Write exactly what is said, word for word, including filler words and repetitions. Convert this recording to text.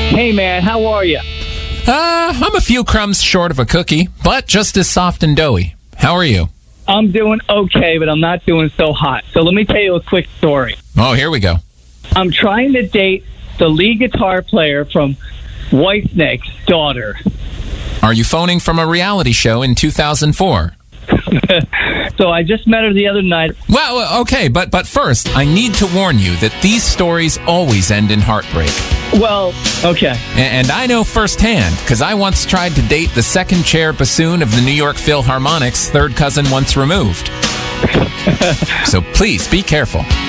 Hey, man, how are you? Uh, I'm a few crumbs short of a cookie, but just as soft and doughy. How are you? I'm doing okay, but I'm not doing so hot. So let me tell you a quick story. Oh, here we go. I'm trying to date the lead guitar player from Whitesnake's daughter. Are you phoning from a reality show in two thousand four? So I just met her the other night. Well, okay, but but first, I need to warn you that these stories always end in heartbreak. Well, okay. And, and I know firsthand, because I once tried to date the second chair bassoon of the New York Philharmonic's third cousin once removed. So please, be careful.